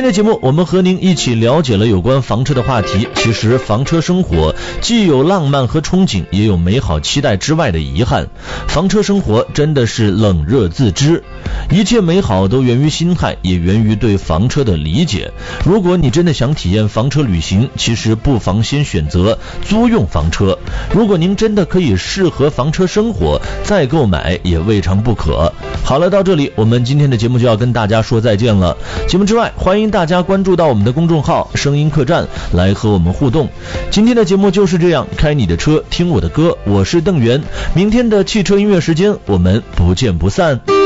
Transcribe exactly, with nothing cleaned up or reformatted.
天的节目我们和您一起了解了有关房车的话题。其实房车生活既有浪漫和憧憬，也有美好期待之外的遗憾。房车生活真的是冷热自知，一切美好都源于心态，也源于对房车的理解。如果你真的想体验房车旅行，其实不妨先选择租用房车。如果您真的可以适合房车生活，再购买也未尝不可。好了，到这里我们今天的节目就要跟大家说再见了。节目之外，欢迎大家关注到我们的公众号声音客栈来和我们互动。今天的节目就是这样，开你的车听我的歌，我是邓源。明天的汽车音乐时间我们不见不散。